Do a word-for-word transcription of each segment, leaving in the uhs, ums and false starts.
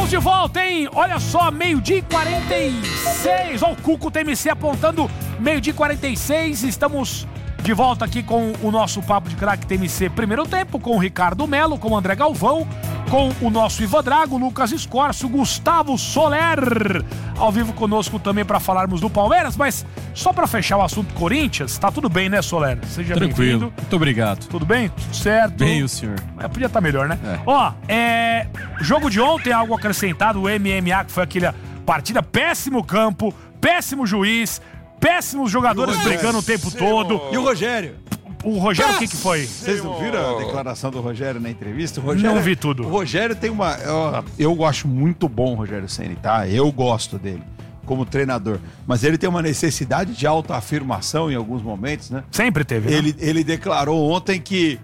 Estamos de volta, hein? Olha só, meio-dia e quarenta e seis. Olha o Cuco T M C apontando meio-dia e quarenta e seis. Estamos de volta aqui com o nosso Papo de Craque T M C primeiro tempo, com o Ricardo Melo, com o André Galvão, com o nosso Ivan Drago, Lucas Escorcio, Gustavo Soler, ao vivo conosco também para falarmos do Palmeiras, mas só para fechar o assunto Corinthians, tá tudo bem, né, Soler? Seja tranquilo, bem-vindo. Muito obrigado. Tudo bem? Tudo certo? Bem, o senhor. É, podia estar melhor, né? É. Ó, é... jogo de ontem, algo acrescentado, o M M A, que foi aquela partida, péssimo campo, péssimo juiz, péssimos jogadores brigando o tempo todo. E o Rogério? O Rogério, o que que foi? Vocês não viram a declaração do Rogério na entrevista? O Rogério, não vi tudo. O Rogério tem uma... Eu, eu acho muito bom o Rogério Ceni, tá? Eu gosto dele como treinador. Mas ele tem uma necessidade de autoafirmação em alguns momentos, né? Sempre teve, né? Ele, ele declarou ontem que,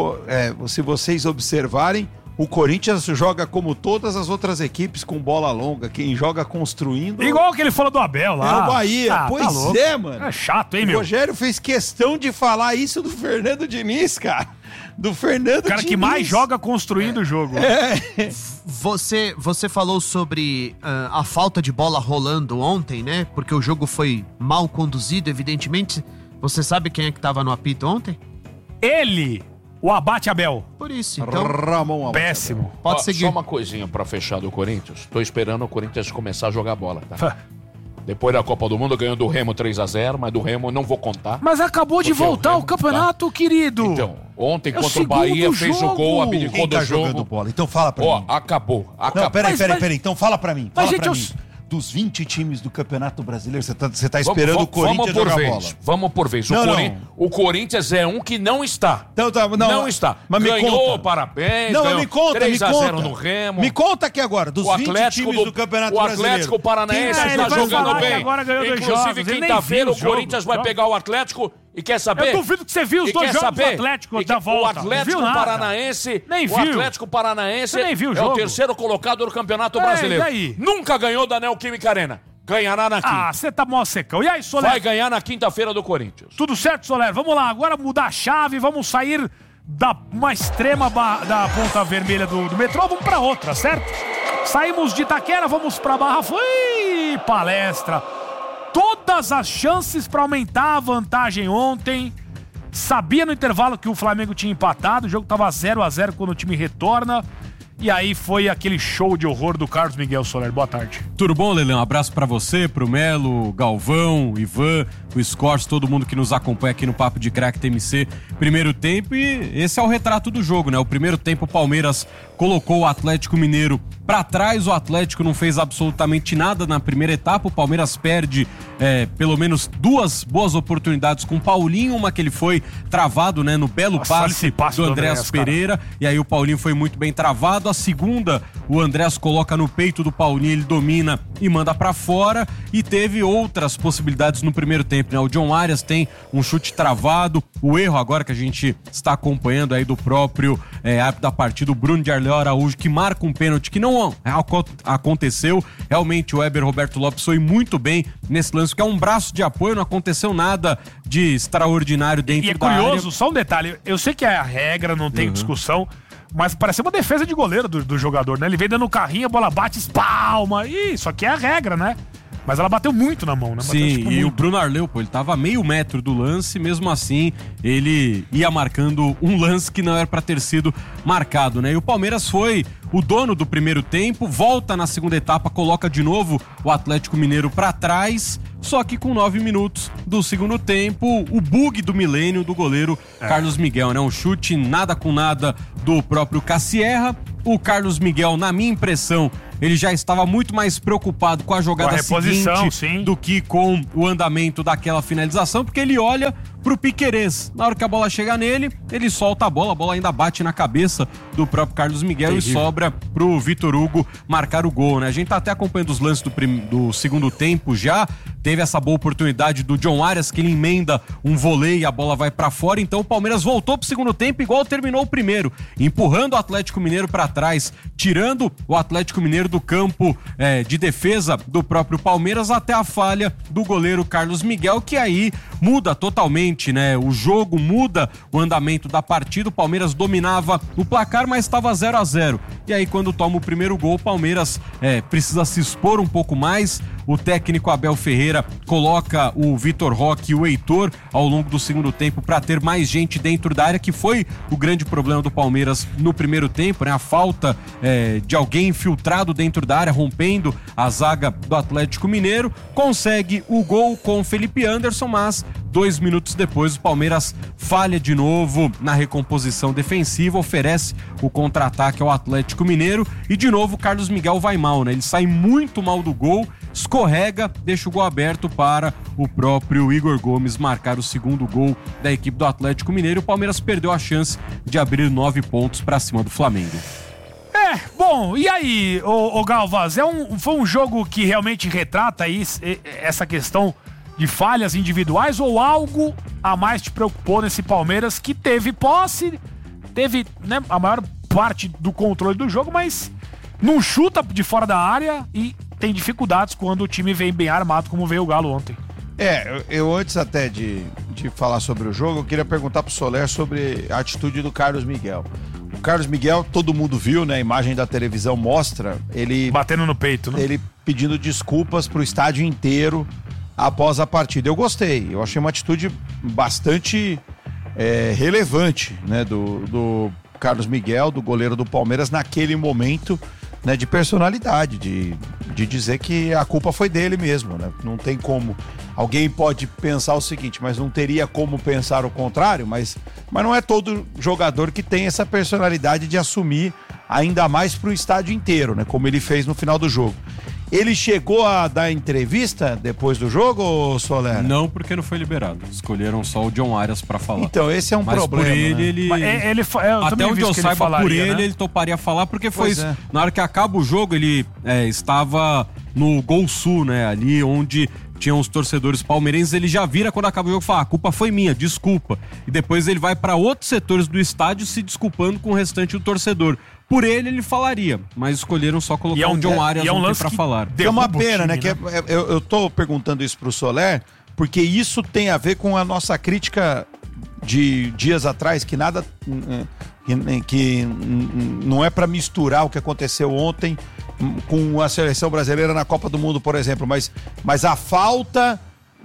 é, se vocês observarem, o Corinthians joga como todas as outras equipes com bola longa. Quem joga construindo... Igual que ele falou do Abel lá. É o Bahia. Ah, pois tá é, mano. É chato, hein, o meu? O Rogério fez questão de falar isso do Fernando Diniz, cara. Do Fernando Diniz. O cara que mais joga construindo o jogo. É. Você, você falou sobre uh, a falta de bola rolando ontem, né? Porque o jogo foi mal conduzido, evidentemente. Você sabe quem é que tava no apito ontem? Ele... O Abate Abel. Por isso, então... Ramon Abate. Péssimo. Pode Ó, seguir. Só uma coisinha pra fechar do Corinthians. Tô esperando o Corinthians começar a jogar bola, tá? Depois da Copa do Mundo, ganhou do Remo três a zero, mas do Remo não vou contar. Mas acabou de voltar o, Remo, o campeonato, tá? Querido. Então, ontem é contra o Bahia, fez jogo. o gol, abdicou Quem tá do jogo. jogando bola? Então fala pra Ó, mim. acabou, acabou. Não, peraí, mas, peraí, mas... peraí. Então fala pra mim. Fala mas, pra gente, mim. eu... Dos vinte times do Campeonato Brasileiro, você tá, você tá esperando vamos, o Corinthians vamos por jogar vez, bola. Vamos por vez. Não, o, não. Corin... o Corinthians é um que não está. Então, tá, não, não está. Mas me Ganhou, conta. parabéns. Não, ganhou me conta, três a zero me conta. no Remo. Me conta aqui agora, dos o vinte Atlético times do, do Campeonato o Brasileiro. Atlético Paranaense Quem... está É, jogando bem. Agora ganhou dois jogos. Inclusive, quinta-feira, o Corinthians vai jogos. pegar o Atlético e quer saber... Eu duvido que você viu os e dois jogos saber, do Atlético e da volta. O Atlético Paranaense... Nem o viu. Atlético Paranaense Você nem viu o é jogo. o terceiro colocado do Campeonato É, Brasileiro. e daí? Nunca ganhou da Neoquímica Arena. Ganhará na quinta. Ah, você tá mó secão. E aí, Soler? Vai ganhar na quinta-feira do Corinthians. Tudo certo, Soler? Vamos lá, agora mudar a chave, vamos sair da uma extrema ba- da ponta vermelha do, do metrô, vamos pra outra, certo? Saímos de Itaquera, vamos pra Barra. Foi palestra. Todas as chances pra aumentar a vantagem ontem. Sabia no intervalo que o Flamengo tinha empatado, o jogo tava zero a zero quando o time retorna. E aí foi aquele show de horror do Carlos Miguel Soler. Boa tarde. Tudo bom, Lelão? Um abraço pra você, pro Melo, Galvão, Ivan, o Escorcio, todo mundo que nos acompanha aqui no Papo de Craque T M C. Primeiro tempo, e esse é o retrato do jogo, né? O primeiro tempo o Palmeiras colocou o Atlético Mineiro pra trás, o Atlético não fez absolutamente nada na primeira etapa, o Palmeiras perde é, pelo menos duas boas oportunidades com o Paulinho, uma que ele foi travado, né, no belo Nossa, passe, passe do, do Andréas Andréas, Pereira, e aí o Paulinho foi muito bem travado. A segunda, o Andréas coloca no peito do Paulinho, ele domina e manda pra fora, e teve outras possibilidades no primeiro tempo, né? O John Arias tem um chute travado, o erro agora que a gente está acompanhando aí do próprio é, árbitro da partida, o Bruno de Arleu Araújo, que marca um pênalti que não aconteceu. Realmente o Weber Roberto Lopes foi muito bem nesse lance, que é um braço de apoio, não aconteceu nada de extraordinário dentro e é da área. curioso, só um detalhe, eu sei que é a regra, não tem uhum. discussão, mas parece uma defesa de goleiro do, do jogador, né? Ele vem dando carrinho, a bola bate, espalma, isso aqui é a regra, né? Mas ela bateu muito na mão, né? Bateu, Sim, tipo, e muito. o Bruno Arleu, pô, ele tava a meio metro do lance, mesmo assim, ele ia marcando um lance que não era pra ter sido marcado, né? E o Palmeiras foi o dono do primeiro tempo, volta na segunda etapa, coloca de novo o Atlético Mineiro pra trás, só que com nove minutos do segundo tempo, o bug do milênio do goleiro é. Carlos Miguel, né? Um chute nada com nada do próprio Cassierra. O Carlos Miguel, na minha impressão, ele já estava muito mais preocupado com a jogada com a seguinte sim. do que com o andamento daquela finalização, porque ele olha pro Piquerez. Na hora que a bola chega nele, ele solta a bola, a bola ainda bate na cabeça do próprio Carlos Miguel Terrível. E sobra pro Vitor Hugo marcar o gol, né? A gente tá até acompanhando os lances do, prim... do segundo tempo já, teve essa boa oportunidade do John Arias, que ele emenda um voleio e a bola vai pra fora, então o Palmeiras voltou pro segundo tempo igual terminou o primeiro, empurrando o Atlético Mineiro pra trás, tirando o Atlético Mineiro do campo é, de defesa do próprio Palmeiras até a falha do goleiro Carlos Miguel, que aí muda totalmente diferente, né? O jogo muda o andamento da partida, o Palmeiras dominava o placar, mas estava zero a zero. E aí, quando toma o primeiro gol, o Palmeiras é, precisa se expor um pouco mais. O técnico Abel Ferreira coloca o Vitor Roque e o Heitor ao longo do segundo tempo para ter mais gente dentro da área, que foi o grande problema do Palmeiras no primeiro tempo, né? A falta é, de alguém infiltrado dentro da área, rompendo a zaga do Atlético Mineiro. Consegue o gol com o Felipe Anderson, mas dois minutos depois o Palmeiras falha de novo na recomposição defensiva, oferece o contra-ataque ao Atlético Mineiro e de novo o Carlos Miguel vai mal, né? Ele sai muito mal do gol, escorrega, deixa o gol aberto para o próprio Igor Gomes marcar o segundo gol da equipe do Atlético Mineiro. O Palmeiras perdeu a chance de abrir nove pontos para cima do Flamengo. É, bom, e aí, ô, ô Galvaz, é um, foi um jogo que realmente retrata aí essa questão de falhas individuais ou algo a mais te preocupou nesse Palmeiras que teve posse, teve, né, a maior parte do controle do jogo, mas não chuta de fora da área e tem dificuldades quando o time vem bem armado, como veio o Galo ontem. É, eu, eu antes até de, de falar sobre o jogo, eu queria perguntar pro Soler sobre a atitude do Carlos Miguel. O Carlos Miguel, todo mundo viu, né? A imagem da televisão mostra ele... Batendo no peito, né? Ele pedindo desculpas pro estádio inteiro após a partida. Eu gostei, eu achei uma atitude bastante é, relevante, né? Do, do Carlos Miguel, do goleiro do Palmeiras, naquele momento, né, de personalidade, de, de dizer que a culpa foi dele mesmo, né? Não tem como... Alguém pode pensar o seguinte, mas não teria como pensar o contrário, mas, mas não é todo jogador que tem essa personalidade de assumir ainda mais pro estádio inteiro, né? Como ele fez no final do jogo. Ele chegou a dar entrevista depois do jogo, Soler? Não, porque não foi liberado. Escolheram só o John Arias pra falar. Então, esse é um Mas problema, por ele, né? ele... Mas é, ele é, eu Até onde eu que saiba, falaria, por ele, né? ele toparia falar, porque foi Pois isso. é. Na hora que acaba o jogo, ele é, estava no Gol Sul, né? Ali onde tinham os torcedores palmeirenses, ele já vira quando acaba o jogo e fala, a culpa foi minha, desculpa. E depois ele vai para outros setores do estádio se desculpando com o restante do torcedor. Por ele, ele falaria, mas escolheram só colocar E é um- o John Arias e é um ontem lance pra que falar. É uma derruba o pena, time, né? Que é- é- eu, eu tô perguntando isso pro Soler, porque isso tem a ver com a nossa crítica de dias atrás, que nada... que, que não é para misturar o que aconteceu ontem com a seleção brasileira na Copa do Mundo, por exemplo, mas, mas a falta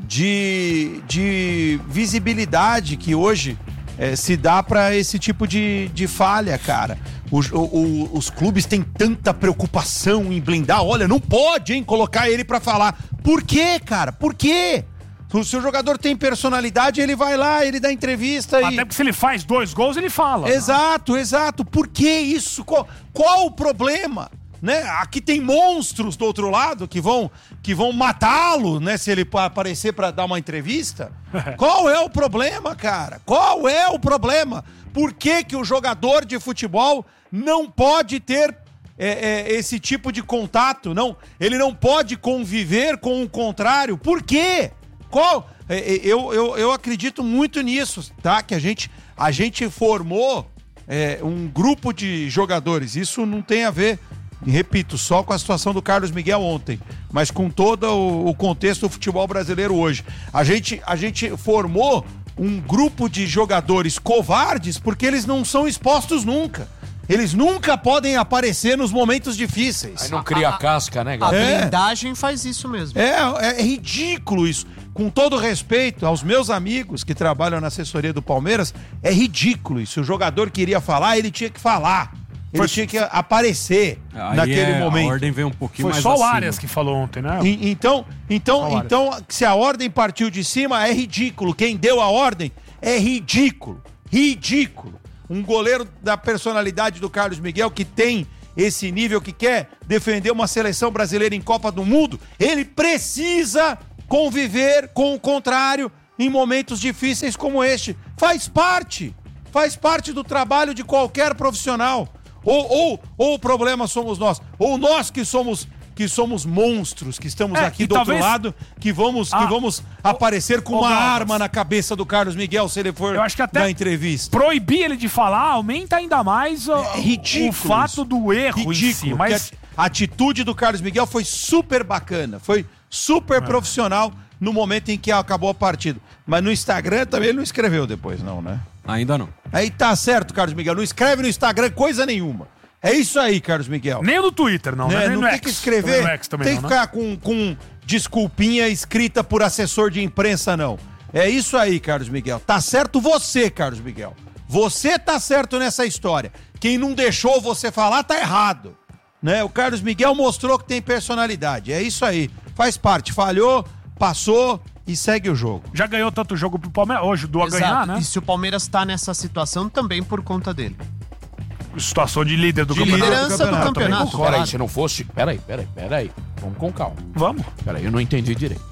de, de visibilidade que hoje é, se dá para esse tipo de, de falha, cara. Os, o, os clubes têm tanta preocupação em blindar. Olha, não pode, hein, colocar ele pra falar. Por quê, cara? Por quê? Se o jogador tem personalidade, ele vai lá, ele dá entrevista e... Até porque se ele faz dois gols, ele fala. Exato, exato. Por que isso? Qual, qual o problema? Né? Aqui tem monstros do outro lado que vão, que vão matá-lo, né? Se ele aparecer pra dar uma entrevista. Qual é o problema, cara? Qual é o problema? Por que que o jogador de futebol não pode ter é, é, esse tipo de contato? Não, ele não pode conviver com o contrário. Por quê? Qual? É, é, eu, eu, eu acredito muito nisso, tá? Que a gente, a gente formou é, um grupo de jogadores. Isso não tem a ver, repito, só com a situação do Carlos Miguel ontem, mas com todo o, o contexto do futebol brasileiro hoje. A gente, a gente formou um grupo de jogadores covardes porque eles não são expostos nunca. Eles nunca podem aparecer nos momentos difíceis. Aí não cria a casca, né, A galera? É. blindagem faz isso mesmo. É, é, é ridículo isso. Com todo respeito aos meus amigos que trabalham na assessoria do Palmeiras, é ridículo isso. Se o jogador queria falar, ele tinha que falar. Ele Foi- tinha que aparecer Aí naquele é, momento. A ordem veio um pouquinho Foi mais só o acima. Arias que falou ontem, né? E- Então, então, Só o Arias. então, se a ordem partiu de cima, é ridículo. Quem deu a ordem é ridículo. Ridículo. Um goleiro da personalidade do Carlos Miguel, que tem esse nível, que quer defender uma seleção brasileira em Copa do Mundo, ele precisa conviver com o contrário em momentos difíceis como este. Faz parte. Faz parte do trabalho de qualquer profissional. Ou, ou, ou o problema somos nós. Ou nós que somos... que somos monstros, que estamos É, aqui e do talvez- outro lado, que vamos, Ah, que vamos aparecer com ô, uma Galvas. arma na cabeça do Carlos Miguel se ele for Eu acho que até dar entrevista. proibir ele de falar aumenta ainda mais o, É ridículo o fato isso. do erro em si. Ridículo. Mas que A a atitude do Carlos Miguel foi super bacana, foi super É. profissional no momento em que acabou a partida. Mas no Instagram também ele não escreveu depois, não, né? Ainda não. Aí tá certo, Carlos Miguel. Não escreve no Instagram coisa nenhuma. É isso aí, Carlos Miguel. Nem no Twitter, não. Né? Nem Não no tem X. que escrever, No X também tem não, que né? ficar com, com desculpinha escrita por assessor de imprensa, não. É isso aí, Carlos Miguel. Tá certo você, Carlos Miguel. Você tá certo nessa história. Quem não deixou você falar tá errado. Né? O Carlos Miguel mostrou que tem personalidade. É isso aí. Faz parte. Falhou, passou e segue o jogo. Já ganhou tanto jogo pro Palmeiras, hoje do a ganhar, né? E se o Palmeiras tá nessa situação, também por conta dele. Situação de líder do De campeonato. liderança do Também campeonato. concordo. Peraí, se não fosse... Peraí, peraí, peraí. Vamos com calma. Vamos. Peraí, eu não entendi direito.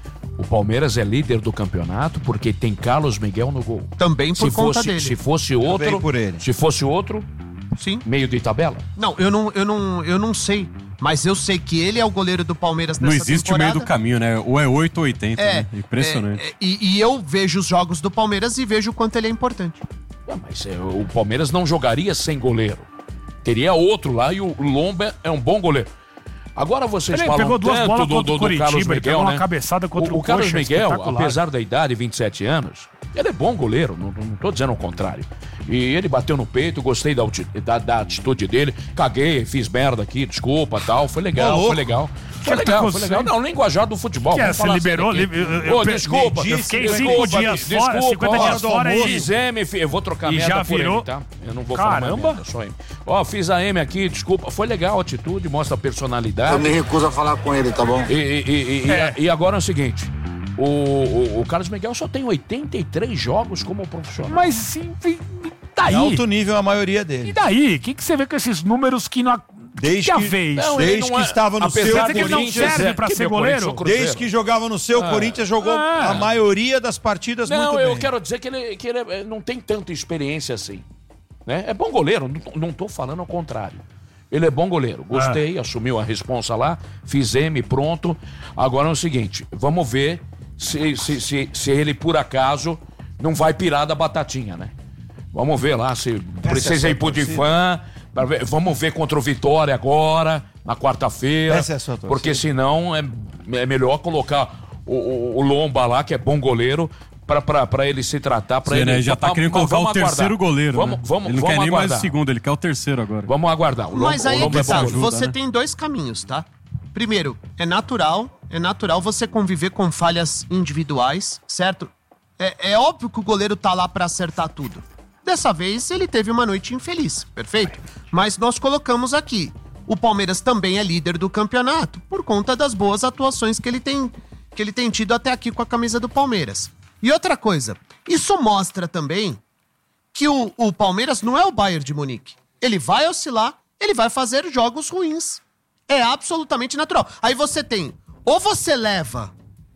O Palmeiras é líder do campeonato porque tem Carlos Miguel no gol. Também por Se conta fosse, dele. se fosse outro... por ele. Se fosse outro, Sim. meio de tabela. Não, eu não, eu não, eu não sei. Mas eu sei que ele é o goleiro do Palmeiras Não nessa existe temporada. o meio do caminho, né? Ou é oito ou oitenta, É, né? Impressionante. é, é, e, e eu vejo os jogos do Palmeiras e vejo o quanto ele é importante. Ah, mas é, o Palmeiras não jogaria sem goleiro. Teria outro lá e o Lomba é um bom goleiro. Agora vocês Ele falam pegou duas tanto bolas do, contra do, o do Coritiba, Carlos ele Miguel, pegou uma né? cabeçada contra o, o o Carlos Coxa, Miguel, espetacular. apesar da idade, vinte e sete anos, ele é bom goleiro, não, não tô dizendo o contrário. E ele bateu no peito, gostei da, da, da atitude dele, caguei, fiz merda aqui, desculpa, tal, foi legal, Ô, foi legal. Foi Que legal, tá foi legal. acontecendo? Não, linguajar do futebol. Que é, vamos você falar liberou, sério aqui. li- eu- eu Ô, pe- desculpa, eu fiquei desculpa, cinco dias desculpa, fora, cinquenta ó, dias fora e- Fiz M, fi- eu vou trocar E merda já por virou- ele, tá? Eu não vou falar Caramba. mais merda, só M. Ó, fiz a M aqui, desculpa. Foi legal a atitude, mostra a personalidade. Eu me recuso a falar com ele, tá bom? E, e- e- e- É. e agora é o seguinte: o, o, o Carlos Miguel só tem oitenta e três jogos como profissional. Mas sim, e É daí? alto nível a maioria E dele. daí? O que, que você vê com esses números que não. Desde que que- a vez? Não, ele Desde não que é- estava no apesar seu Quer dizer que ele não Corinthians, serve é, pra que ser meu goleiro? Corinthians, Cruzeiro. Desde que jogava no seu Corinthians, jogou Ah. a maioria das partidas Não, muito eu bem. quero dizer que ele, que ele é- não tem tanta experiência assim. Né? É bom goleiro, não, não tô falando ao contrário. Ele é bom goleiro. Gostei, assumiu a responsa lá, fiz M, pronto. Agora é o seguinte, vamos ver se, se, se, se ele, por acaso, não vai pirar da batatinha, né? Vamos ver lá se precisa é a ir pro sua de fã. pra ver- Vamos ver contra o Vitória agora, na quarta-feira. Essa é a sua torcida. Porque senão é, é melhor colocar o, o, o Lomba lá, que é bom goleiro, pra, pra, pra ele se tratar. Pra Sim, ele, né? Já tá Vamos- querendo colocar vamos o terceiro aguardar. goleiro. Vamos, né? vamos, ele não vamos quer nem mais o aguardar. segundo, ele quer o terceiro agora. Vamos aguardar. O Lomba, Mas aí o é Lomba que tá, bom. ajuda, você né? tem dois caminhos, tá? Primeiro, é natural, é natural você conviver com falhas individuais, certo? É, é óbvio que o goleiro tá lá pra acertar tudo. Dessa vez, ele teve uma noite infeliz, perfeito? Mas nós colocamos aqui, o Palmeiras também é líder do campeonato, por conta das boas atuações que ele tem, que ele tem tido até aqui com a camisa do Palmeiras. E outra coisa, isso mostra também que o, o Palmeiras não é o Bayern de Munique. Ele vai oscilar, ele vai fazer jogos ruins. É absolutamente natural. Aí você tem, ou você leva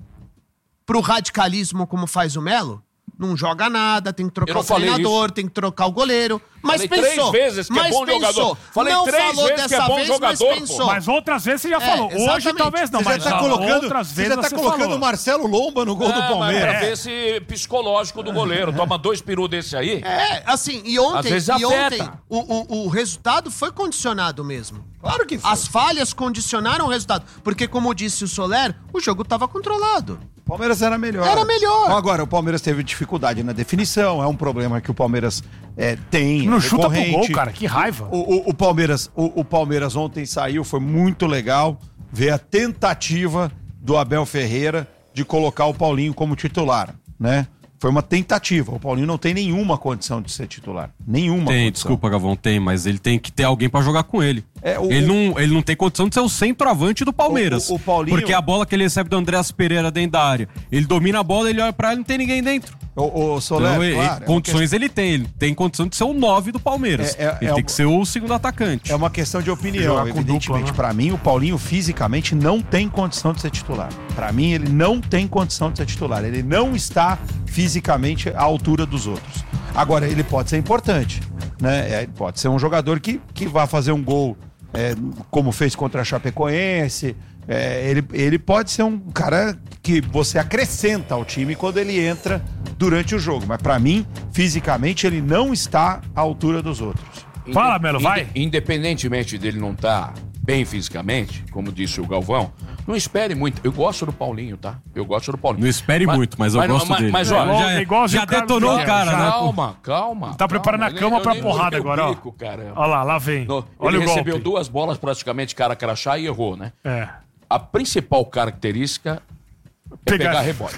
pro radicalismo como faz o Melo, não joga nada, tem que Eu trocar não o falei treinador, isso. tem que trocar o goleiro. Mas Falei pensou. três vezes que é mas bom pensou. jogador. Falei não três falou vezes que dessa é bom vez, jogador, mas pô. pensou. Mas outras vezes você já É, falou. Hoje exatamente. talvez não, Você mas já tá ah, colocando, outras você vezes já tá você colocando falou. o Marcelo Lomba no gol do Ah, mas Palmeiras. pra ver esse psicológico do goleiro. Toma dois perus desse aí. É, assim, e Às ontem, vezes e afeta. ontem o, o, o resultado foi condicionado mesmo. Claro que foi. As falhas condicionaram o resultado. Porque, como disse o Soler, o jogo estava controlado. O Palmeiras era melhor. Era melhor. Agora, o Palmeiras teve dificuldade na definição, é um problema que o Palmeiras é, tem. Não é chuta pro recorrente. gol, cara. Que raiva. O, o- o Palmeiras, o, o Palmeiras ontem saiu, foi muito legal ver a tentativa do Abel Ferreira de colocar o Paulinho como titular, né? Foi uma tentativa. O Paulinho não tem nenhuma condição de ser titular. Nenhuma Tem, condição. desculpa, Gavão, tem, mas ele tem que ter alguém pra jogar com ele. É, o- ele, não, ele não tem condição de ser o centroavante do Palmeiras. O- o- o Paulinho- Porque a bola que ele recebe do Andreas Pereira dentro da área, ele domina a bola, ele olha pra ele e não tem ninguém dentro. O, o Soler, Então, ele- claro, é uma condições ele tem, ele tem condição de ser o nove do Palmeiras. É- é- ele é tem um- que ser o segundo atacante. É uma questão de opinião, Jogar com evidentemente. dupla, né? Pra mim, o Paulinho fisicamente não tem condição de ser titular. Pra mim, ele não tem condição de ser titular. Ele não está fisicamente à altura dos outros. Agora, ele pode ser importante, né? É, ele pode ser um jogador que, que vai fazer um gol, é, como fez contra a Chapecoense. É, ele, ele pode ser um cara que você acrescenta ao time quando ele entra durante o jogo. Mas pra mim, fisicamente, ele não está à altura dos outros. Fala, Melo, vai. Inde- Independentemente dele não estar bem fisicamente, como disse o Galvão, não espere muito. Eu gosto do Paulinho, tá? Eu gosto do Paulinho. Não espere Mas- muito, mas eu mas- gosto mas- dele. mas, ó, já, é igual já o Carlos detonou o Miguel, cara, já. né? Calma, calma. Tá preparando calma. a cama Eu pra nem porrada mordi o agora, ó. bico, caramba. Olha lá, lá vem. No- Olha ele o recebeu golpe. duas bolas praticamente cara crachá e errou, né? É. A principal característica é Pegar- pegar, rebote.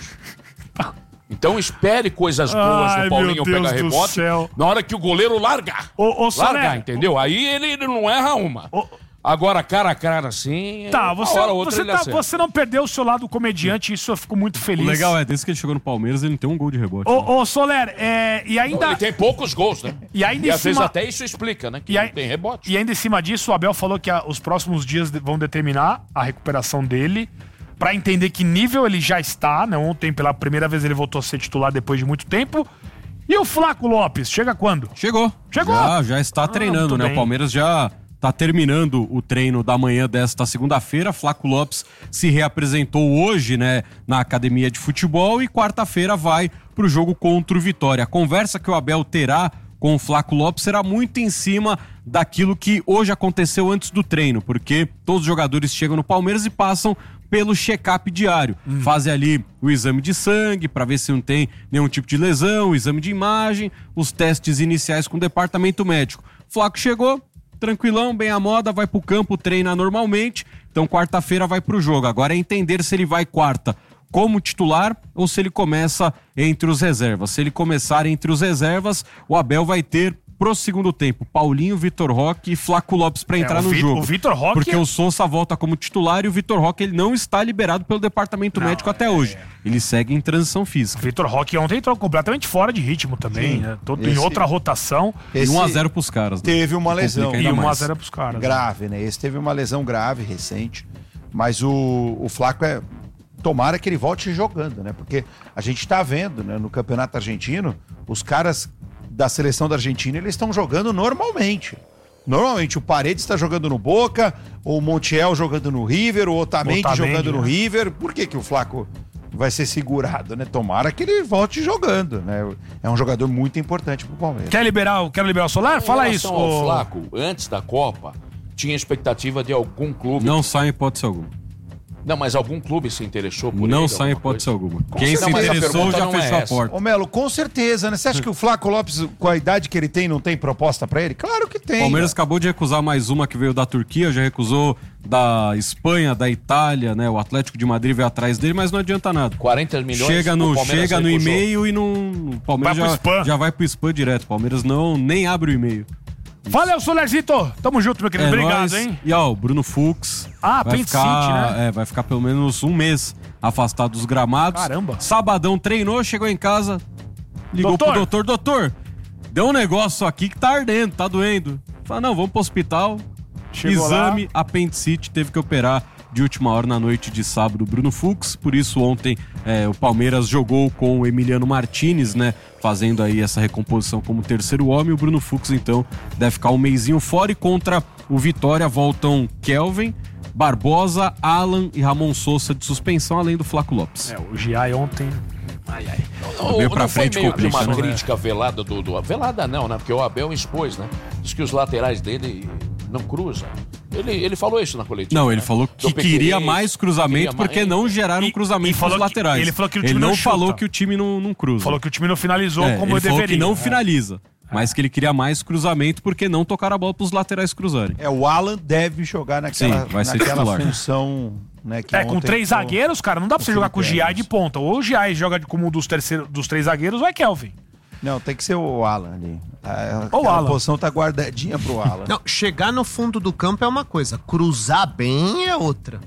Então espere coisas boas Ai, do Paulinho meu Deus pegar do rebote céu. na hora que o goleiro largar. Ô, ô, Soler, largar, entendeu? Aí ele, ele não erra uma. Ô, Agora, cara a cara assim, Tá, uma você, hora ou outra você, ele tá, acerta. você não perdeu o seu lado comediante, isso eu fico muito O feliz. legal é, desde que ele chegou no Palmeiras, ele não tem um gol de rebote. né? Ô, ô Soler, é, e ainda... Ele tem poucos gols, né? E ainda e em às vezes cima- até isso explica, né? Que E, aí- não tem rebote. e ainda em cima disso, o Abel falou que a- os próximos dias de- vão determinar a recuperação dele pra entender que nível ele já está, né? Ontem, pela primeira vez, ele voltou a ser titular depois de muito tempo. E o Flaco Lopes, chega quando? Chegou. Chegou. Já, já está treinando, muito né? bem. O Palmeiras já está terminando o treino da manhã desta segunda-feira. Flaco Lopes se reapresentou hoje, né, na academia de futebol e quarta-feira vai pro jogo contra o Vitória. A conversa que o Abel terá com o Flaco Lopes será muito em cima daquilo que hoje aconteceu antes do treino, porque todos os jogadores chegam no Palmeiras e passam pelo check-up diário. Hum. Fazem ali o exame de sangue para ver se não tem nenhum tipo de lesão, o exame de imagem, os testes iniciais com o departamento médico. Flaco chegou, tranquilão, bem à moda, vai pro campo, treina normalmente, então quarta-feira vai pro jogo. Agora é entender se ele vai quarta como titular ou se ele começa entre os reservas. Se ele começar entre os reservas, o Abel vai ter pro segundo tempo Paulinho, Vitor Roque e Flaco Lopes para entrar o no Vi- jogo. o Vitor Roque Porque é- o Sousa volta como titular e o Vitor Roque ele não está liberado pelo departamento médico até hoje. Ele segue em transição O física. Vitor Roque ontem entrou completamente fora de ritmo também, Sim. né? Todo, em Esse- outra rotação. E Esse um a zero pros caras. né? Teve uma Que lesão. complica E ainda um a mais. zero pros caras. né? Grave, né? Esse teve uma lesão grave, recente. Mas o, o Flaco é... Tomara que ele volte jogando, né? Porque a gente tá vendo, né? No Campeonato Argentino, os caras da seleção da Argentina, eles estão jogando normalmente. Normalmente, o Paredes está jogando no Boca, o Montiel jogando no River, o Otamendi, Otamendi, jogando no né? River. Por que que o Flaco vai ser segurado, né? Tomara que ele volte jogando, né? É um jogador muito importante pro Palmeiras. Quer liberar, o- quer liberar o Solar? Fala Em isso. relação ao ô- Flaco, antes da Copa, tinha expectativa de algum clube. Não sai em hipótese alguma. Não, mas algum clube se interessou por Não ele? sai em alguma hipótese coisa? alguma. Com Quem se certeza, mas a interessou pergunta já não é fechou a essa. porta. Ô Melo, com certeza, né? Você acha que o Flaco Lopes, com a idade que ele tem, não tem proposta pra ele? Claro que tem. O Palmeiras né? acabou de recusar mais uma que veio da Turquia, já recusou da Espanha, da Itália, né? O Atlético de Madrid veio atrás dele, mas não adianta nada. quarenta milhões. Chega o no, Palmeiras chega no recusou. e-mail e não. O Palmeiras Vai pro já, spam. já vai pro spam direto. O Palmeiras não nem abre o e-mail. Valeu, Solerzito. Tamo junto, meu querido. É Obrigado, nóis. hein? E ó, o Bruno Fux. Ah, vai apendicite, ficar, né? É, vai ficar pelo menos um mês afastado dos gramados. Caramba. Sabadão treinou, chegou em casa, ligou Doutor? pro doutor. Doutor, deu um negócio aqui que tá ardendo, tá doendo. Fala, não, vamos pro hospital. Chegou Exame, lá. apendicite, teve que operar de última hora na noite de sábado o Bruno Fux. Por isso ontem é, o Palmeiras jogou com o Emiliano Martinez, né? Fazendo aí essa recomposição como terceiro homem. O Bruno Fux, então, deve ficar um mêsinho fora. E contra o Vitória voltam Kelvin, Barbosa, Alan e Ramon Sousa de suspensão, além do Flaco Lopes. É, o Giai ontem. Ai, ai. Não, Meio pra não frente foi meio que complica, uma né? crítica velada do, do... Velada não, né? Porque o Abel expôs, né? Diz que os laterais dele não cruzam. Ele, ele falou isso na coletiva. Não, ele né? falou Do que Piquerez, queria mais cruzamento queria porque mais- não geraram E- um cruzamento e falou nos que- laterais. ele falou que o time ele não não chuta. falou que o time não, não cruza. Falou que o time não finalizou É, como ele falou deveria. que não É. finaliza, mas que ele queria mais cruzamento porque não tocaram a bola pros laterais cruzarem. É, o Alan deve jogar naquela, Sim, vai ser naquela titular. função, né? Que É, com ontem três ficou- zagueiros, cara, não dá pra você o jogar com o Felipe Giai Neves. de ponta. Ou o Giai joga de- como um dos, terceiro, dos três zagueiros, ou é Kelvin. Não, tem que ser o Alan ali. A, Ou o aquela Alan. posição tá guardadinha pro Alan. Não, chegar no fundo do campo é uma coisa, cruzar bem é outra.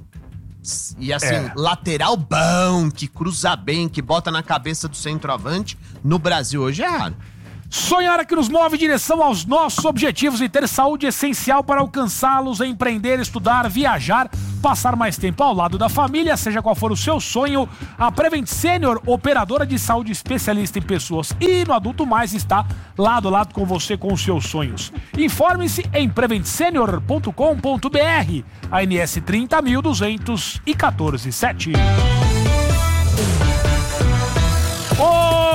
E assim, É. lateral bom, que cruza bem, que bota na cabeça do centroavante, no Brasil hoje é raro. Sonhar é que nos move em direção aos nossos objetivos e ter saúde é essencial para alcançá-los, empreender, estudar, viajar, passar mais tempo ao lado da família, seja qual for o seu sonho. A Prevent Senior, operadora de saúde especialista em pessoas e no adulto mais, está lado a lado com você com os seus sonhos. Informe-se em prevent senior ponto com ponto b r, A N S trinta mil duzentos e quatorze sete. Ô,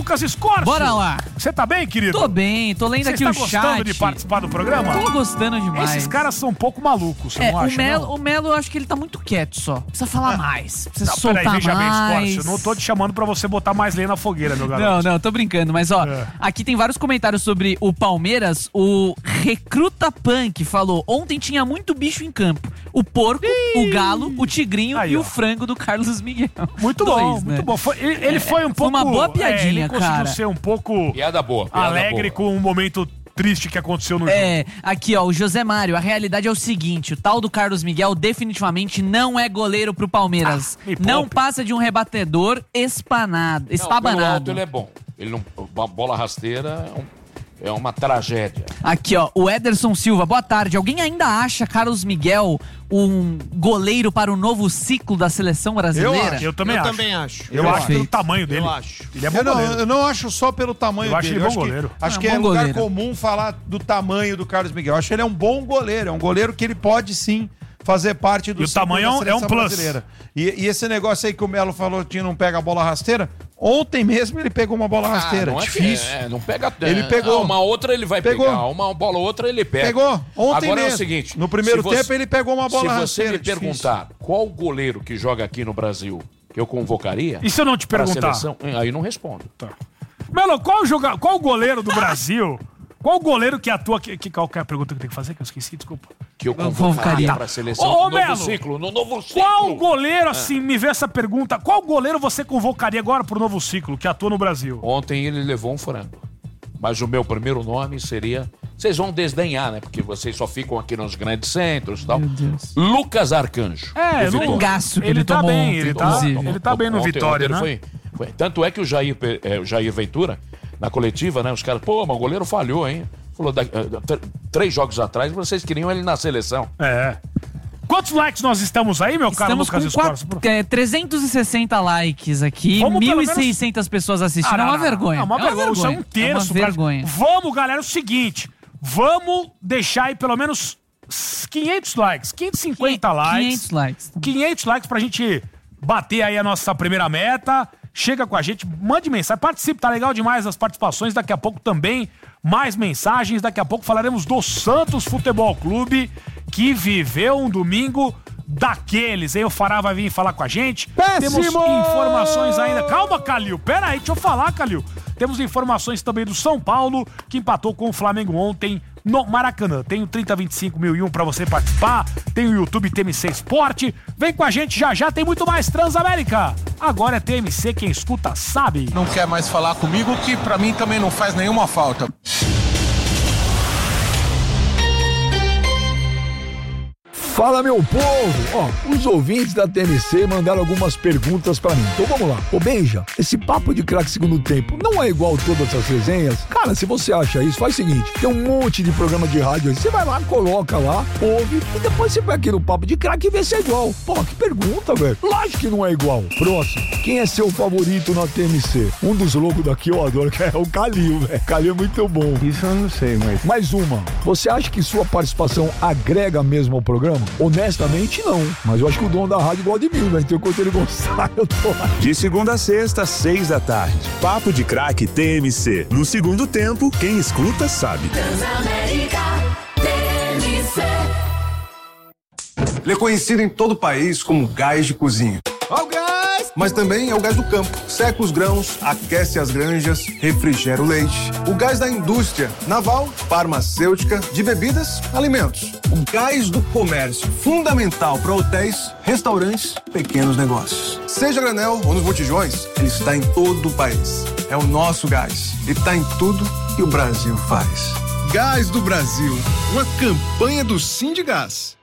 Lucas Escorcio. Bora lá. Você tá bem, querido? Tô bem, tô lendo Você aqui está o chat. gostando de participar do programa? Tô gostando demais. Esses caras são um pouco malucos, você É, não o acha, Melo, não? o Melo, eu acho que ele tá muito quieto só. Precisa falar mais. Precisa Não, soltar peraí, veja bem, mais. Escorcio, eu não tô te chamando pra você botar mais lenha na fogueira, meu Não, garoto. não, tô brincando, mas ó, É. aqui tem vários comentários sobre o Palmeiras. O Recruta Punk falou: ontem tinha muito bicho em campo. O porco, o galo, o tigrinho Aí, e ó. o frango do Carlos Miguel. Muito Dois, bom, né? muito bom. Foi- ele, ele foi um foi pouco... uma boa é, piadinha, ele conseguiu cara. ser um pouco Piada boa. Piada alegre boa. com o momento triste que aconteceu no jogo. É, aqui ó, o José Mário, a realidade é o seguinte, o tal do Carlos Miguel definitivamente não é goleiro pro Palmeiras. Ah, me não poupe. passa de um rebatedor espanado, Não, pelo espabanado. alto ele é bom. Ele não, a bola rasteira é, um- é uma tragédia. Aqui ó, o Ederson Silva, boa tarde. Alguém ainda acha Carlos Miguel um goleiro para o novo ciclo da seleção brasileira? Eu também eu acho. também acho. Eu Perfeito. acho pelo tamanho dele. Eu acho. Ele é bom Eu não, goleiro. eu não acho só pelo tamanho Eu acho dele. ele bom acho goleiro. Que, acho É um que é bom lugar goleiro. comum falar do tamanho do Carlos Miguel. Eu acho que ele é um bom goleiro. É um goleiro que ele pode sim fazer parte do E o ciclo tamanho da é um- é um seleção plus. brasileira. E, e esse negócio aí que o Melo falou que não pega a bola rasteira, ontem mesmo ele pegou uma bola rasteira. Ah, não é difícil. que- é, não pega. Ele é, pegou. Uma outra ele vai Pegou. pegar. Uma bola outra ele pega. Pegou. Ontem Agora mesmo. é o seguinte. No primeiro se você- tempo ele pegou uma bola Se você rasteira. me difícil. perguntar qual goleiro que joga aqui no Brasil que eu convocaria. E se eu não te pra perguntar? seleção, aí não respondo. Melo, qual, joga... qual goleiro do Brasil? Qual goleiro que atua... Que, que, qual que é a pergunta que eu tenho que fazer? Que eu esqueci, desculpa. Que eu convocaria. convocaria pra seleção Ô, ô, no Melo, novo ciclo. No novo ciclo. Qual goleiro, assim, me vê essa pergunta, qual goleiro você convocaria agora pro novo ciclo que atua no Brasil? Ontem ele levou um frango. Mas o meu primeiro nome seria... Vocês vão desdenhar, né? Porque vocês só ficam aqui nos grandes centros e tal. Meu Deus. Lucas Arcanjo. É, do não- Vitória. Gasto que Ele ele, tá tomou bem, ontem, ele tá- inclusive. ele tá bem no Ontem- Vitória, ontem né? ele Foi, foi- tanto é que o Jair, Pe- é, o Jair Ventura, na coletiva, né? Os caras, pô, mas o goleiro falhou, hein? Falou, da- eh, tr- três jogos atrás, vocês queriam ele na seleção. É. Quantos likes nós estamos aí, meu caro Estamos Lucas com Escorcio? quatro, é, trezentos e sessenta likes aqui, Vamos pelo mil e menos- seiscentas pessoas assistindo. Ah, não, é uma não, vergonha. É uma vergonha. Isso é um terço. É uma cara. vergonha. Vamos, galera, é o seguinte. Vamos deixar aí pelo menos quinhentos likes. quinhentos e cinquenta likes. quinhentos likes. quinhentos likes pra gente bater aí a nossa primeira meta. Chega com a gente, mande mensagem, participe, tá legal demais as participações. Daqui a pouco também mais mensagens. Daqui a pouco falaremos do Santos Futebol Clube, que viveu um domingo daqueles. Aí o Fará vai vir falar com a gente. Péssimo! Temos informações ainda. Calma, Calil. Pera aí, deixa eu falar, Calil. Temos informações também do São Paulo, que empatou com o Flamengo ontem no Maracanã. Tem o trinta vinte e cinco mil e um pra você participar. Tem o YouTube T M C Esporte. Vem com a gente já já, tem muito mais Transamérica. Agora é T M C, quem escuta sabe. Não quer mais falar comigo, que pra mim também não faz nenhuma falta. Fala, meu povo! Ó, os ouvintes da T M C mandaram algumas perguntas pra mim. Então vamos lá. Ô, Benja, esse papo de craque segundo tempo não é igual todas as resenhas? Cara, se você acha isso, faz o seguinte. Tem um monte de programa de rádio aí. Você vai lá, coloca lá, ouve, e depois você vai aqui no papo de craque e vê se é igual. Pô, que pergunta, velho. Lógico que não é igual. Próximo. Quem é seu favorito na T M C? Um dos loucos daqui eu adoro, que é o Calil, velho. Calil é muito bom. Isso eu não sei, mas... Mais uma. Você acha que sua participação agrega mesmo ao programa? Honestamente, não. Mas eu acho que o dono da rádio gosta de mim, né? Então, enquanto ele gostar, eu tô lá. De segunda a sexta, seis da tarde. Papo de Craque T M C. No segundo tempo, quem escuta sabe. Transamérica T M C. Ele é conhecido em todo o país como gás de cozinha. Ó o gás! Mas também é o gás do campo. Seca os grãos, aquece as granjas, refrigera o leite. O gás da indústria naval, farmacêutica, de bebidas, alimentos. O gás do comércio, fundamental para hotéis, restaurantes, pequenos negócios. Seja granel ou nos botijões, ele está em todo o país. É o nosso gás e está em tudo que o Brasil faz. Gás do Brasil, uma campanha do Sindigás.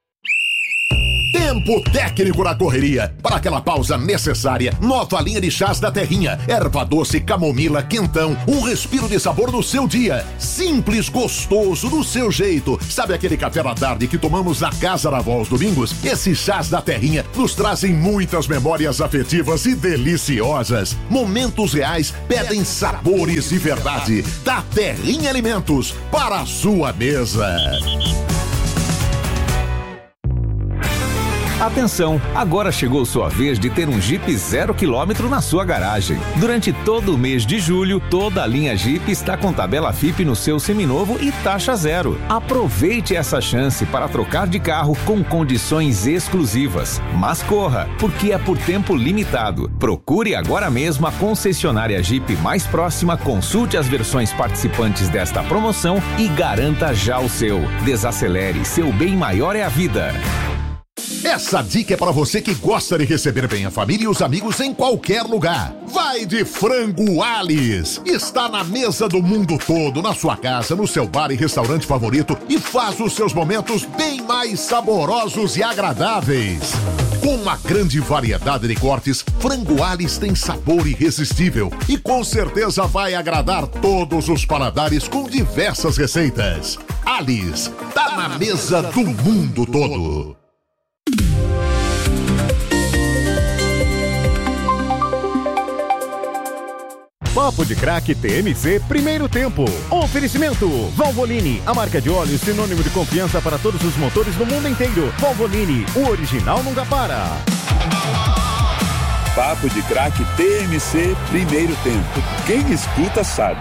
Tempo técnico na correria. Para aquela pausa necessária, nova linha de chás da Terrinha. Erva doce, camomila, quentão. Um respiro de sabor no seu dia. Simples, gostoso, do seu jeito. Sabe aquele café da tarde que tomamos na casa da avó aos domingos? Esses chás da Terrinha nos trazem muitas memórias afetivas e deliciosas. Momentos reais pedem sabores de verdade. Da Terrinha Alimentos, para a sua mesa. Atenção, agora chegou sua vez de ter um Jeep zero quilômetro na sua garagem. Durante todo o mês de julho, toda a linha Jeep está com tabela F I P no seu seminovo e taxa zero. Aproveite essa chance para trocar de carro com condições exclusivas. Mas corra, porque é por tempo limitado. Procure agora mesmo a concessionária Jeep mais próxima, consulte as versões participantes desta promoção e garanta já o seu. Desacelere, seu bem maior é a vida. Essa dica é para você que gosta de receber bem a família e os amigos em qualquer lugar. Vai de Frango Alice. Está na mesa do mundo todo, na sua casa, no seu bar e restaurante favorito e faz os seus momentos bem mais saborosos e agradáveis. Com uma grande variedade de cortes, Frango Alice tem sabor irresistível e com certeza vai agradar todos os paladares com diversas receitas. Alice, tá na mesa do mundo todo. Papo de Craque T M C Primeiro Tempo. Oferecimento Valvoline, a marca de óleo sinônimo de confiança para todos os motores do mundo inteiro. Valvoline, o original nunca para. Papo de Craque T M C Primeiro Tempo. Quem escuta sabe.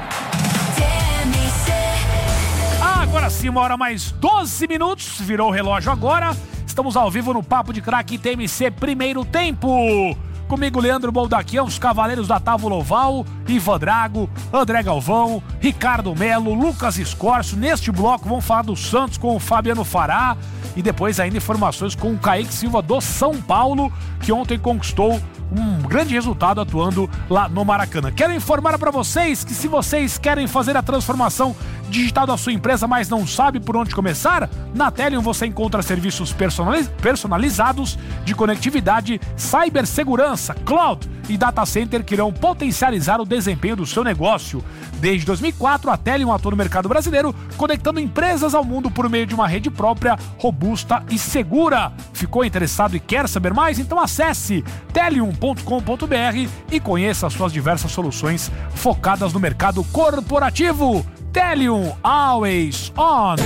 Ah, agora sim, uma hora mais doze minutos. Virou o relógio agora. Estamos ao vivo no Papo de Craque T M C Primeiro Tempo. Comigo, Leandro Boldaquian, os Cavaleiros da Távola Oval, Ivan Drago, André Galvão, Ricardo Melo, Lucas Escorcio. Neste bloco vamos falar do Santos com o Fabiano Fará e depois ainda informações com o Kaique Silva do São Paulo, que ontem conquistou um grande resultado atuando lá no Maracanã. Quero informar para vocês que se vocês querem fazer a transformação digital da sua empresa, mas não sabe por onde começar, na Telium você encontra serviços personaliz- personalizados de conectividade, cibersegurança, cloud e data center que irão potencializar o desempenho do seu negócio. Desde dois mil e quatro, a Telium atua no mercado brasileiro, conectando empresas ao mundo por meio de uma rede própria, robusta e segura. Ficou interessado e quer saber mais? Então acesse telium ponto com ponto b r e conheça as suas diversas soluções focadas no mercado corporativo. Telium, always on.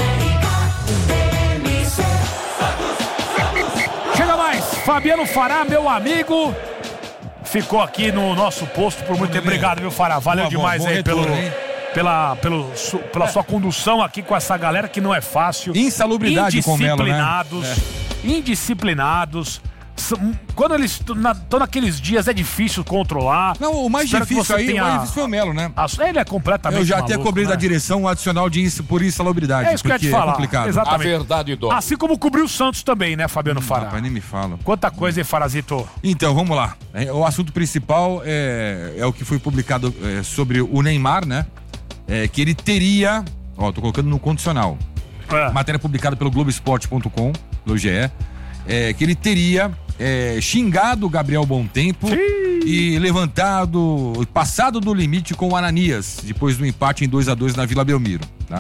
Chega mais, Fabiano Fará, meu amigo. Ficou aqui no nosso posto por muito tempo. Obrigado, viu, Fará? Valeu bom, demais bom, bom aí retorno, pelo, hein? pela, pelo, su, pela é. sua condução aqui com essa galera que não é fácil. Insalubridade com o Melo, né? Indisciplinados, é. indisciplinados. Quando eles estão na, naqueles dias é difícil controlar. Não, o mais Espero difícil aí, tenha... o mais difícil foi o Melo, né? Ele é completamente Eu já maluco, até cobrei né? da direção um adicional de ins, por insalubridade. É isso que eu ia te falar. É complicado. Exatamente. A verdade dói. Assim como cobriu o Santos também, né, Fabiano Fará? Rapaz, nem me fala. Quanta coisa, hein, Farazito? Então, vamos lá. O assunto principal é, é o que foi publicado é, sobre o Neymar, né? É, que ele teria... Ó, tô colocando no condicional. É. Matéria publicada pelo Globoesporte ponto com, do G E. É, que ele teria... É, xingado o Gabriel Bontempo Sim. e levantado, passado do limite com o Ananias, depois do empate em dois a dois na Vila Belmiro, tá?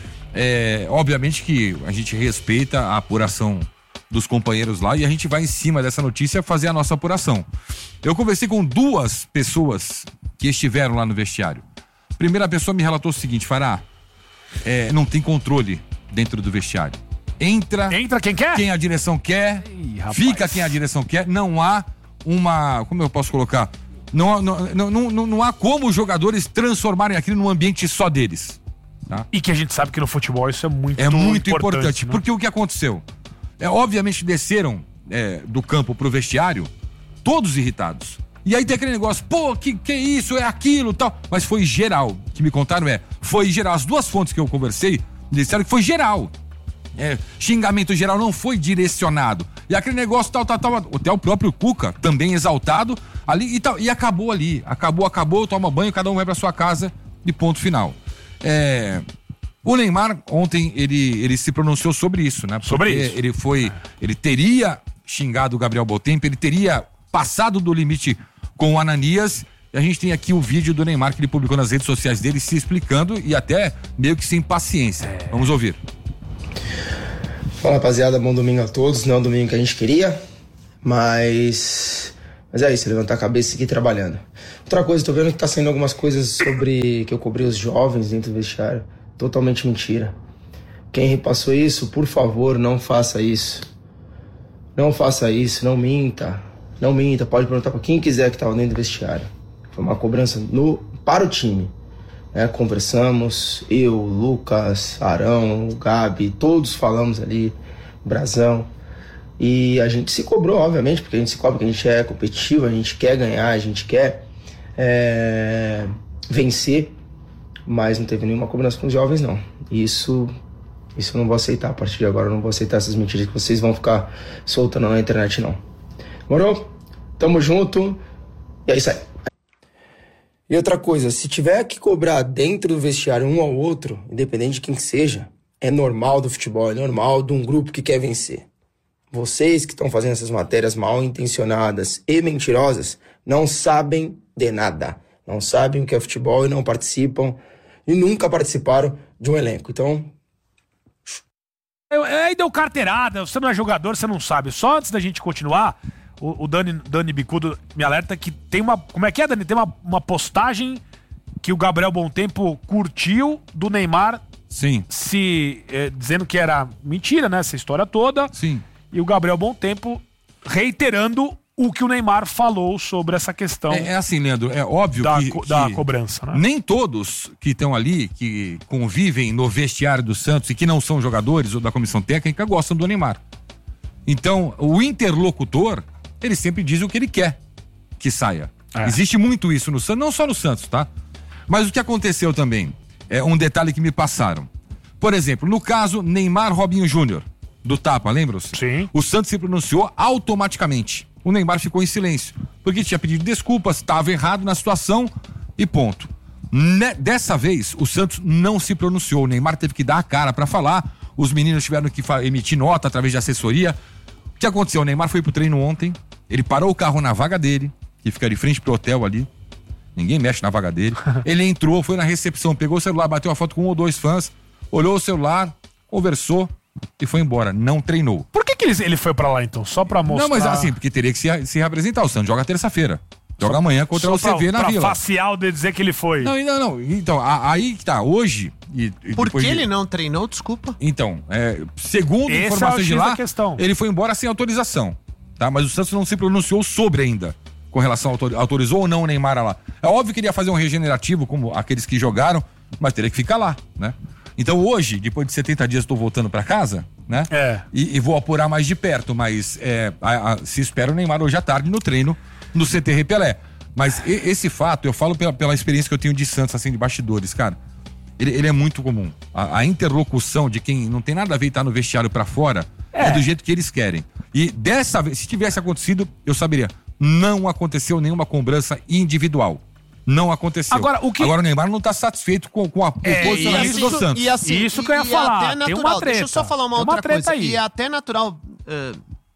É, obviamente que a gente respeita a apuração dos companheiros lá e a gente vai em cima dessa notícia fazer a nossa apuração. Eu conversei com duas pessoas que estiveram lá no vestiário. A primeira pessoa me relatou o seguinte: Fará, é, não tem controle dentro do vestiário. Entra, Entra quem quer? Quem a direção quer, Ih, fica quem a direção quer. Não há uma... Como eu posso colocar? Não, não, não, não, não há como os jogadores transformarem aquilo num ambiente só deles. Tá? E que a gente sabe que no futebol isso é muito importante. É muito importante, importante né? Porque o que aconteceu? É, obviamente desceram é, do campo pro vestiário todos irritados. E aí tem aquele negócio, pô, que, que isso, é aquilo, tal. Mas foi geral. O que me contaram é, foi geral. As duas fontes que eu conversei disseram que foi geral. É, xingamento geral não foi direcionado. E aquele negócio tal, tal, tal. Até o próprio Cuca, também exaltado, ali e tal. E acabou ali. Acabou, acabou, toma banho, cada um vai pra sua casa e ponto final. É, o Neymar, ontem, ele, ele se pronunciou sobre isso, né? Porque sobre isso. Ele foi. Ele teria xingado o Gabriel Bontempo, ele teria passado do limite com o Ananias. E a gente tem aqui o vídeo do Neymar que ele publicou nas redes sociais dele se explicando e até meio que sem paciência. É. Vamos ouvir. Fala, rapaziada, bom domingo a todos. Não é o domingo que a gente queria, mas mas é isso, levantar a cabeça e seguir trabalhando. Outra coisa, tô vendo que tá saindo algumas coisas sobre que eu cobri os jovens dentro do vestiário. Totalmente mentira. Quem repassou isso, por favor, não faça isso. Não faça isso, não minta. Não minta, pode perguntar para quem quiser que estava dentro do vestiário. Foi uma cobrança no, para o time. Né? Conversamos, eu, Lucas, Arão, Gabi, todos falamos ali, Brazão. E a gente se cobrou, obviamente, porque a gente se cobra, porque a gente é competitivo, a gente quer ganhar, a gente quer é, vencer. Mas não teve nenhuma cobrança com os jovens, não. Isso, isso eu não vou aceitar. A partir de agora eu não vou aceitar essas mentiras que vocês vão ficar soltando na internet, não. Morou? Tamo junto. E é isso aí. E outra coisa, se tiver que cobrar dentro do vestiário um ao outro, independente de quem que seja, é normal do futebol, é normal de um grupo que quer vencer. Vocês que estão fazendo essas matérias mal intencionadas e mentirosas não sabem de nada. Não sabem o que é futebol e não participam e nunca participaram de um elenco. Então... Aí deu carteirada, você não é jogador, você não sabe. Só antes da gente continuar, o, o Dani, Dani Bicudo me alerta que tem uma... Como é que é, Dani? Tem uma, uma postagem que o Gabriel Bontempo curtiu do Neymar. Sim. Se, é, dizendo que era mentira, né? Essa história toda. Sim. E o Gabriel Bontempo reiterando o que o Neymar falou sobre essa questão. É, é assim, Leandro, é óbvio da, que, co- que da cobrança, né? Nem todos que estão ali, que convivem no vestiário do Santos e que não são jogadores ou da comissão técnica, gostam do Neymar. Então, o interlocutor, ele sempre diz o que ele quer que saia. É. Existe muito isso no Santos, não só no Santos, tá? Mas o que aconteceu também, é um detalhe que me passaram. Por exemplo, no caso Neymar Robinho Júnior, do Tapa, lembram-se? Sim. O Santos se pronunciou automaticamente. O Neymar ficou em silêncio, porque tinha pedido desculpas, estava errado na situação e ponto. Ne- dessa vez, o Santos não se pronunciou. O Neymar teve que dar a cara para falar, os meninos tiveram que fa- emitir nota através de assessoria. O que aconteceu? O Neymar foi pro treino ontem, ele parou o carro na vaga dele, que fica de frente pro hotel ali, ninguém mexe na vaga dele. Ele entrou, foi na recepção, pegou o celular, bateu a foto com um ou dois fãs, olhou o celular, conversou e foi embora, não treinou. Por que, que ele, ele foi pra lá então? Só pra mostrar... Não, mas assim, porque teria que se, se reapresentar. O Santos joga terça-feira. Joga amanhã contra Só o C V pra, na pra Vila. facial de dizer que ele foi. Não, não, não. Então, a- aí que tá, hoje... E, e Por depois que de- ele não treinou? Desculpa. Então, é, segundo Esse é o informações de X lá, da questão. ele foi embora sem autorização, tá? Mas o Santos não se pronunciou sobre ainda, com relação ao autor- autorizou ou não o Neymar lá. É óbvio que ele ia fazer um regenerativo, como aqueles que jogaram, mas teria que ficar lá, né? Então hoje, depois de setenta dias, estou voltando para casa, né? É. E, e vou apurar mais de perto, mas é, a- a- se espera o Neymar hoje à tarde no treino, no C T Repelé. Mas e- esse fato, eu falo pela, pela experiência que eu tenho de Santos, assim, de bastidores, cara. Ele, ele é muito comum. A, a interlocução de quem não tem nada a ver e tá no vestiário pra fora é. é do jeito que eles querem. E dessa vez, se tivesse acontecido, eu saberia. Não aconteceu nenhuma cobrança individual. Não aconteceu. Agora, o que- Agora o Neymar não tá satisfeito com, com a, o É, posicionamento isso- do Santos. E assim, Isso que eu ia e falar, até tem natural. uma treta. Deixa eu só falar uma Tem uma outra treta coisa. aí. E é até natural é,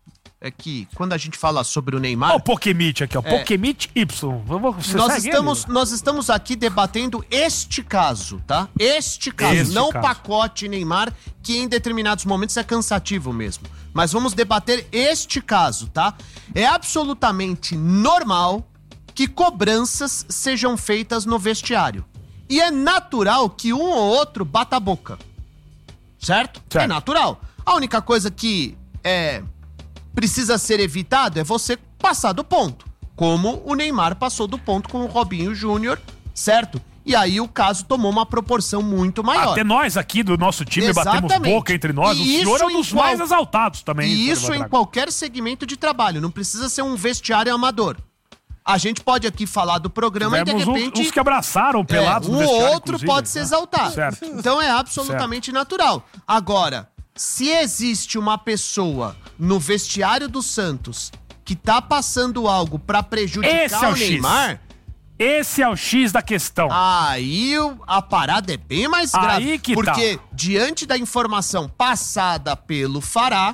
é que quando a gente fala sobre o Neymar... Ó o Pokemit aqui, ó. É. Pokemit Y. Você Nós segue estamos, ele? nós estamos aqui debatendo este caso, tá? Este caso, Este não o caso. pacote Neymar, que em determinados momentos é cansativo mesmo. Mas vamos debater este caso, tá? É absolutamente normal que cobranças sejam feitas no vestiário. E é natural que um ou outro bata a boca. Certo? Certo. É natural. A única coisa que é precisa ser evitado é você passar do ponto. Como o Neymar passou do ponto com o Robinho Júnior, certo? E aí o caso tomou uma proporção muito maior. Até nós aqui do nosso time batemos Exatamente. boca entre nós. E o senhor é um isso dos em qual- mais exaltados também. E senhor isso em Vadrago. qualquer segmento de trabalho. Não precisa ser um vestiário amador. A gente pode aqui falar do programa Tivemos e de uns- repente... uns que abraçaram pelados é, no um vestiário, ou outro inclusive, pode se né? exaltar. Certo. Então é absolutamente natural. Agora, se existe uma pessoa no vestiário do Santos que tá passando algo pra prejudicar Esse é o o X. Neymar... Esse é o X da questão. Aí o- a parada é bem mais grave. Aí que porque tá. diante da informação passada pelo Fará,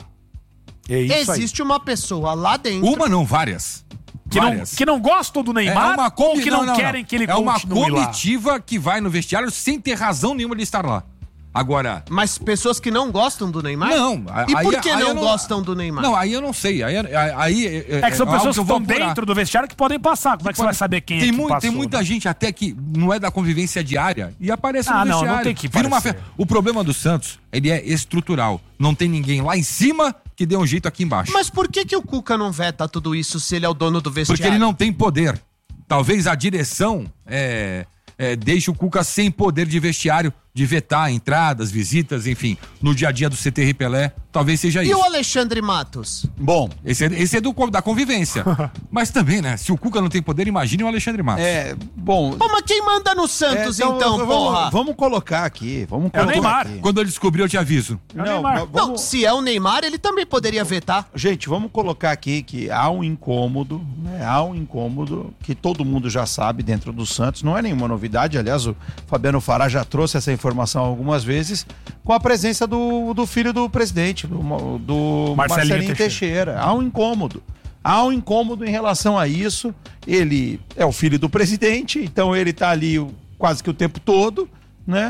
É isso aí. existe uma pessoa lá dentro... Uma não, várias. Que não, Várias. que não gostam do Neymar É uma ou comi- que não, querem que ele É uma continue lá? comitiva que vai no vestiário sem ter razão nenhuma de estar lá. Agora... Mas pessoas que não gostam do Neymar? Não. E aí- por que aí não, eu gostam do Neymar? Não, aí eu não sei. Aí, aí, aí É que são algo pessoas que eu vou estão apurar. dentro do vestiário que podem passar. Como é que você vai saber quem tem é que mu- passou? Tem muita né? gente até que não é da convivência diária e aparece Ah, no não, vestiário. não tem que Vira uma parecer. fe- O problema do Santos, ele é estrutural. Não tem ninguém lá em cima que dê um jeito aqui embaixo. Mas por que que o Cuca não veta tudo isso se ele é o dono do vestiário? Porque ele não tem poder. Talvez a direção é, é, deixe o Cuca sem poder de vestiário, de vetar entradas, visitas, enfim, no dia a dia do C T R Pelé. Talvez seja E isso. o Alexandre Matos? Bom, Esse é, esse é do, da convivência. Mas também, né? Se o Cuca não tem poder, imagine o Alexandre Matos. É, bom. Pô, mas quem manda no Santos, É, então, vamos, porra? Vamos colocar aqui. Vamos É o colocar Neymar. aqui. Quando eu descobrir, eu te aviso. Não, Não, vamos- se é o Neymar, ele também poderia vetar. Gente, vamos colocar aqui que há um incômodo, né? Há um incômodo que todo mundo já sabe dentro do Santos. Não é nenhuma novidade. Aliás, o Fabiano Fará já trouxe essa informação algumas vezes com a presença do, do filho do presidente, do, do Marcelinho Marcelinho, Teixeira. Teixeira. Há um incômodo. Há um incômodo em relação a isso. Ele é o filho do presidente, então ele tá ali o- quase que o tempo todo, né?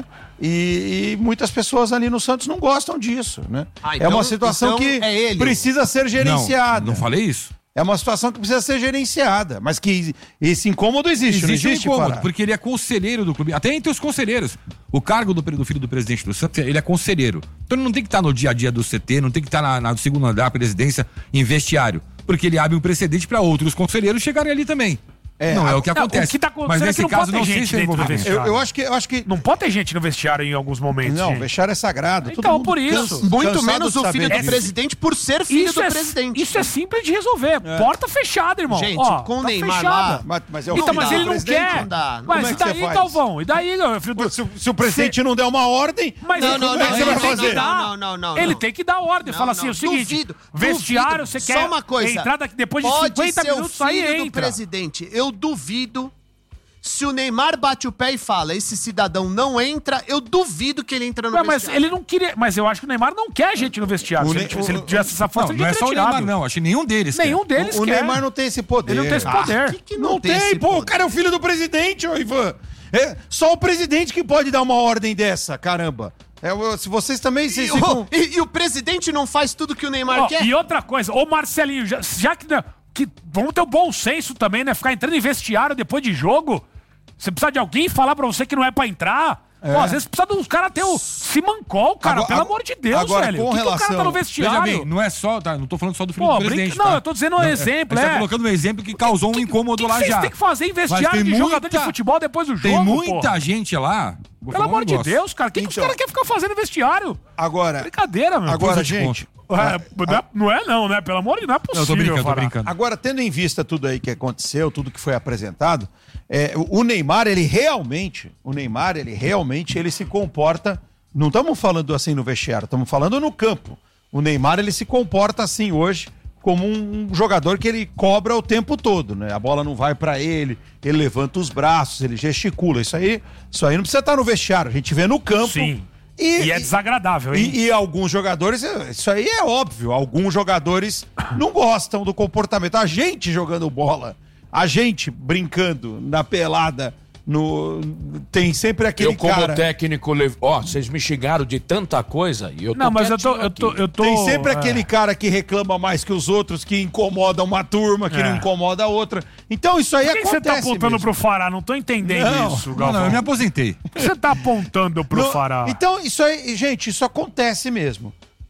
E, e muitas pessoas ali no Santos não gostam disso, né? Ah, é então- uma situação então que é ele. precisa ser gerenciada. Não, não falei isso. É uma situação que precisa ser gerenciada, mas que esse incômodo existe, não Existe um existe, incômodo, Fará? porque ele é conselheiro do clube, até entre os conselheiros. O cargo do, pre- do filho do presidente do Santos, ele é conselheiro. Então ele não tem que estar no dia a dia do C T, não tem que estar na, na- no segundo andar, presidência, em vestiário. Porque ele abre um precedente para outros conselheiros chegarem ali também. não é o que acontece. O que tá Mas acontecendo é nesse que não caso pode ter não sei gente se é dentro do envolvimento. vestiário. Eu, eu acho que, eu acho que. Não pode ter gente no vestiário em alguns momentos. Não, gente. vestiário é sagrado. todo Então, mundo por isso. cansa- Muito cansado menos de o saber filho do disso. presidente por ser filho Isso do é, presidente. Isso é simples de resolver. Porta fechada, irmão. Gente, Ó, com o tá Neymar fechada. lá- Mas, mas é o Então, filho mas do ele não presidente, quer. não dá. Como Mas é e que você daí, faz? Galvão? E daí, meu filho do... Se, se o presidente não der uma ordem, Mas Não, ele- não, como não, é que você não, vai não, fazer? não, não, não, não, Ele não. tem que dar ordem. Não, Fala assim, não, o seguinte, duvido, vestiário, duvido. você quer Só uma coisa. entrar daqui, depois de Pode cinquenta ser minutos, o aí filho do entra. presidente. Eu duvido. Se o Neymar bate o pé e fala, esse cidadão não entra, eu duvido que ele entra no Ué, mas vestiário. ele não queria. Mas eu acho que o Neymar não quer gente no vestiário. O Se, Ne- ele, se ele o- tivesse essa força, Não, ele não é teria só o tirado. Neymar, não. Acho que nenhum deles quer. Nenhum deles o, o quer. Neymar não tem esse poder. Ele não tem esse poder. que que não, tem, esse pô. poder? O cara é o filho do presidente, ô Ivan. É só o presidente que pode dar uma ordem dessa, caramba. É, o- se vocês também... Vocês E, ficam... o, e- e o presidente não faz tudo que o Neymar Ó, quer? e outra coisa, ô Marcelinho, já, já que, né, que. Vamos ter o bom senso também, né? Ficar entrando em vestiário depois de jogo. Você precisa de alguém falar pra você que não é pra entrar. É. Pô, às vezes precisa dos caras ter o Simancol, cara. Agora- pelo amor de Deus, agora, velho. com O que, que o cara relação- tá no Veja vestiário? bem, não é só, tá? Não tô falando só do filho Pô, do brinca- presidente, não, tá? eu tô dizendo um Não, exemplo, A gente é. tá colocando um exemplo que causou um incômodo O que lá que já. vocês têm que fazer em Mas vestiário tem de jogador de muita- futebol depois do jogo, Tem muita pô? gente lá. Vou Pelo falar um amor de negócio. Deus, cara. O que, que os Então. caras querem ficar fazendo em vestiário? Agora, Brincadeira, meu. agora, Depois eu te gente... Ué, não, é, não é não, né? Pelo amor de Deus, não é possível. Eu tô brincando, tô Fará. brincando. Agora, tendo em vista tudo aí que aconteceu, tudo que foi apresentado, é, o o Neymar, ele realmente, o Neymar, ele realmente, ele se comporta, não estamos falando assim no vestiário, estamos falando no campo. O Neymar, ele se comporta assim hoje, como um jogador que ele cobra o tempo todo, né? A bola não vai pra ele, ele levanta os braços, ele gesticula. Isso aí, isso aí não precisa estar no vestiário, a gente vê no campo. Sim. E, E é desagradável, hein? e, e alguns jogadores, isso aí é óbvio, alguns jogadores não gostam do comportamento. A gente jogando bola, a gente brincando na pelada, no, tem sempre aquele Eu, como cara... técnico, levo- ó, vocês me xingaram de tanta coisa e eu tô Não, mas eu tô, quietinho eu tô, aqui. eu tô. Tem sempre é. aquele cara que reclama mais que os outros, que incomoda uma turma, que É. não incomoda a outra. Então isso aí Por que que você acontece tá apontando mesmo. pro Fará? Não tô entendendo Não, isso, Não, Galvão. não, eu me aposentei. Por que você tá apontando pro No- Fará? Então, isso aí, gente, isso acontece mesmo.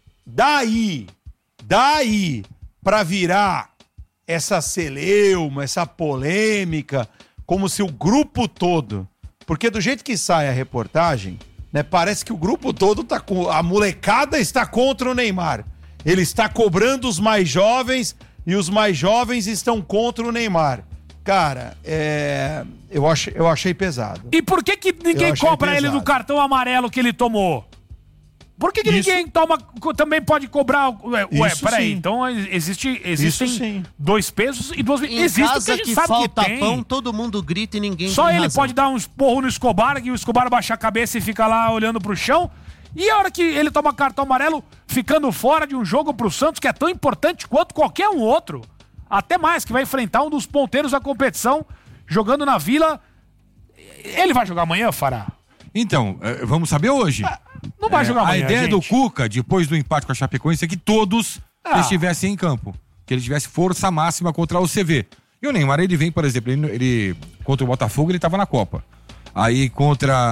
Daí, daí, pra virar essa celeuma, essa polêmica, como se o grupo todo. Porque do jeito que sai a reportagem, né, parece que o grupo todo tá com. A molecada está contra o Neymar. Ele está cobrando os mais jovens e os mais jovens estão contra o Neymar. Cara, é, eu, ach, eu achei pesado. E por que, que Eu ninguém achei cobra ele pesado. do cartão amarelo que ele tomou? Por que, que Isso- ninguém toma, co- também pode cobrar? Ué, ué Isso peraí, sim. então existe, existem Isso sim. dois pesos e duas... Em Existe casa porque a gente que sabe falta que tem. pão, todo mundo grita e ninguém Só tem ele razão. pode dar um esporro no Escobar e o Escobar baixar a cabeça e fica lá olhando pro chão. E a hora que ele toma cartão amarelo, ficando fora de um jogo pro Santos que é tão importante quanto qualquer um outro. Até mais, que vai enfrentar um dos ponteiros da competição, jogando na Vila. Ele vai jogar amanhã, Fará? Então, eh, vamos saber hoje. Não vai É, jogar A amanhã, ideia do gente. Cuca, depois do empate com a Chapecoense, é que todos Ah. estivessem em campo. Que ele tivesse força máxima contra o C V. E o Neymar, ele vem, por exemplo, ele, ele- contra o Botafogo, ele estava na Copa. Aí contra